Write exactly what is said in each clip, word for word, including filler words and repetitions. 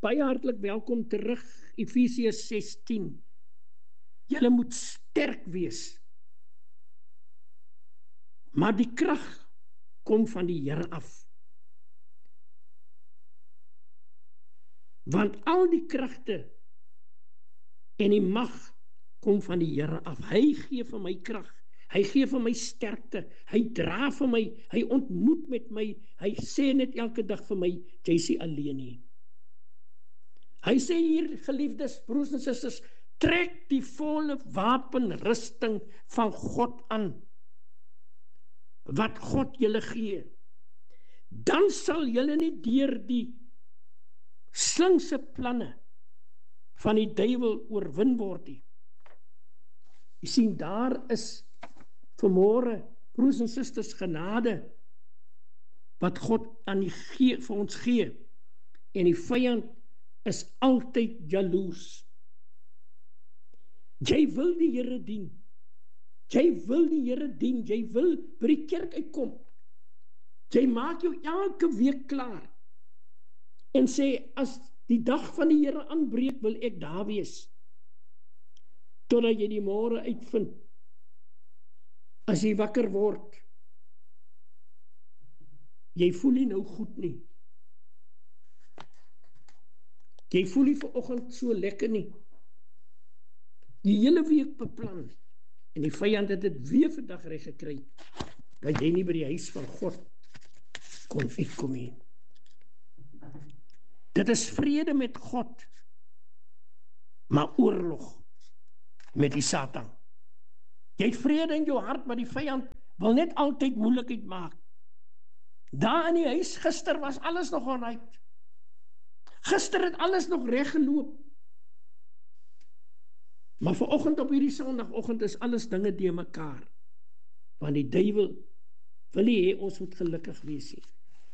Baie hartlik welkom terug, Efesiërs sestien. Julle moet sterk wees. Maar die krag kom van die Here af. Want al die kragte en die mag kom van die Here af. Hy gee vir my krag. Hy gee vir my sterkte. Hy dra vir my. Hy ontmoet met my. Hy sê net elke dag vir my, jy is nie alleen nie. Hy sê hier, geliefdes, broers en susters, trek die volle wapenrusting van God aan, wat God julle gee. Dan sal julle nie deur die slinkse planne van die duiwel oorwin word nie. Jy sien, daar is vanmôre, broers en susters, genade wat God aan die gee, vir ons gee. En die vyand is altyd jaloers. Jy wil die Here dien. Jy wil die Here dien. Jy wil by die kerk uitkom. Jy maak jou elke week klaar. En sê, as die dag van die Here aanbreek, wil ek daar wees. Totdat jy die môre uitvind. As jy wakker word, jy voel nie nou goed nie. Jy voel nie vanoggend so lekker nie. Die hele week beplan, en die vyand het dit weer vandag reg gekry, dat jy nie by die huis van God kon uitkom nie. Dit is vrede met God, maar oorlog met die Satan. Jy het vrede in jou hart, maar die vyand wil net altyd moeilikheid maak. Daar in die huis gister was alles nog onuit. Gister het alles nog reg geloop. Maar vanoggend op hierdie sondagoggend is alles dinge deur mekaar. Want die duiwel wil nie hê ons moet gelukkig wees nie.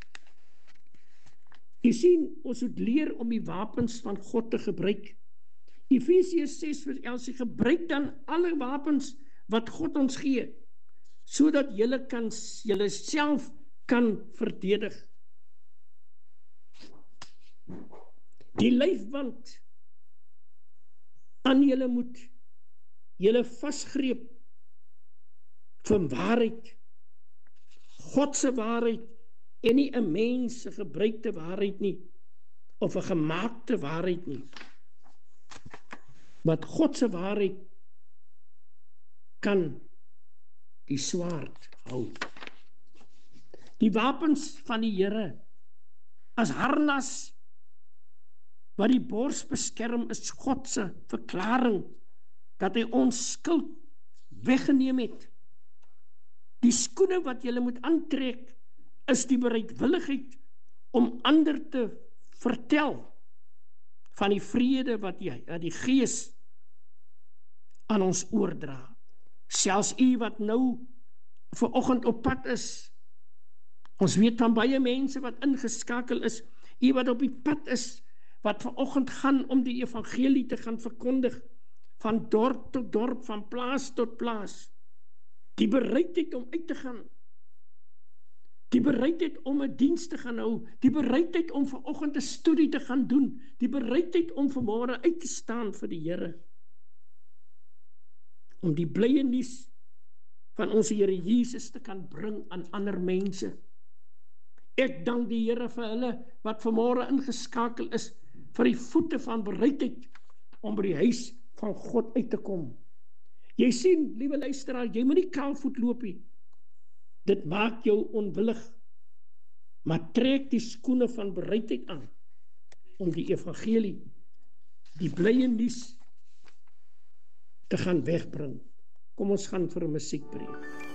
Jy sien, ons moet leer om die wapens van God te gebruik. Efesiërs ses vers elf sê, gebruik dan alle wapens wat God ons gee, sodat julle kan julle self kan verdedig. Die lyfband aan julle moet julle vasgreep van waarheid, Godse waarheid, en nie 'n mens se gebruikte waarheid nie, of 'n gemaakte waarheid nie. Wat Godse waarheid kan die swaard hou. Die wapens van die Here as harnas wat die bors beskerm, is Godse verklaring dat hy ons skuld weggeneem het. Die skoene wat jy moet aantrek is die bereidwilligheid om ander te vertel van die vrede wat die, die Gees aan ons oordra. Selfs u wat nou vanoggend op pad is, ons weet van baie mense wat ingeskakel is, u wat op die pad is, wat vanoggend gaan om die evangelie te gaan verkondig, van dorp tot dorp, van plaas tot plaas, die bereidheid om uit te gaan, die bereidheid om 'n diens te gaan hou, die bereidheid om vanoggend 'n studie te gaan doen, die bereidheid om vanmôre uit te staan vir die Here, om die blye nuus van ons Here Jesus te kan bring aan ander mense. Ek dank die Here vir hulle wat vanmôre ingeskakel is, vir die voete van bereidheid om by die huis van God uit te kom. Jy sien, liewe luisteraar, jy moet nie kaalvoet loop nie. Dit maak jou onwillig, maar trek die skoene van bereidheid aan om die evangelie, die blye nuus te gaan wegbring. Kom ons gaan vir 'n musiekbreek.